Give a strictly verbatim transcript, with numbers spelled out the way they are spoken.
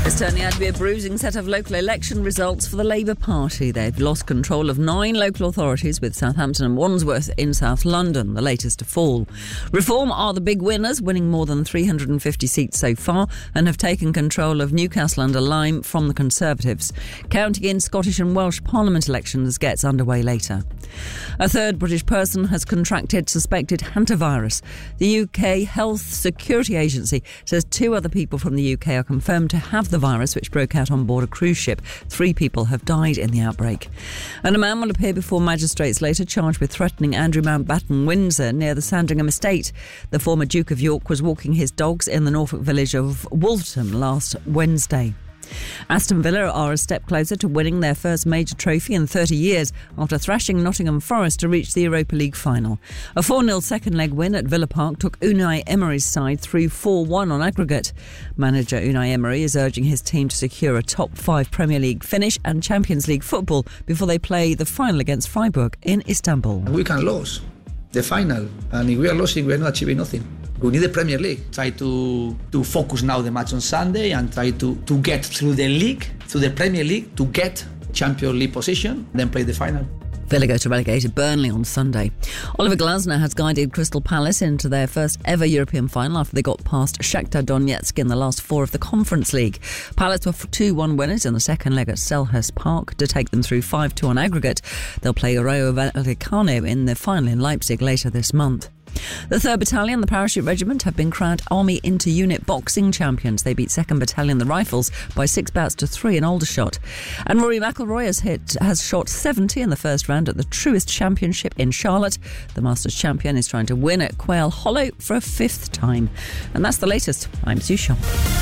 It's turning out to be a bruising set of local election results for the Labour Party. They've lost control of nine local authorities, with Southampton and Wandsworth in South London, the latest to fall. Reform are the big winners, winning more than three hundred fifty seats so far, and have taken control of Newcastle under Lyme from the Conservatives. Counting in Scottish and Welsh Parliament elections gets underway later. A third British person has contracted suspected hantavirus. The U K Health Security Agency says two other people from the U K are confirmed to have the virus, which broke out on board a cruise ship. Three people have died in the outbreak. And a man will appear before magistrates later, charged with threatening Andrew Mountbatten Windsor near the Sandringham estate. The former Duke of York was walking his dogs in the Norfolk village of Wolverton last Wednesday. Aston Villa are a step closer to winning their first major trophy in thirty years after thrashing Nottingham Forest to reach the Europa League final. A four nil second-leg win at Villa Park took Unai Emery's side through four one on aggregate. Manager Unai Emery is urging his team to secure a top five Premier League finish and Champions League football before they play the final against Freiburg in Istanbul. We can lose the final, and if we are losing, we are not achieving nothing. We need the Premier League. Try to, to focus now the match on Sunday and try to, to get through the league, through the Premier League, to get Champions League position, then play the final. Villa go to relegated Burnley on Sunday. Oliver Glasner has guided Crystal Palace into their first ever European final after they got past Shakhtar Donetsk in the last four of the Conference League. Palace were two one winners in the second leg at Selhurst Park to take them through five two on aggregate. They'll play Rayo Vallecano in the final in Leipzig later this month. The third Battalion, the Parachute Regiment, have been crowned Army Inter-Unit Boxing Champions. They beat second Battalion, the Rifles, by six bouts to three in Aldershot. And Rory McIlroy has hit has shot seventy in the first round at the Truist Championship in Charlotte. The Masters champion is trying to win at Quail Hollow for a fifth time. And that's the latest. I'm Sue Shaw.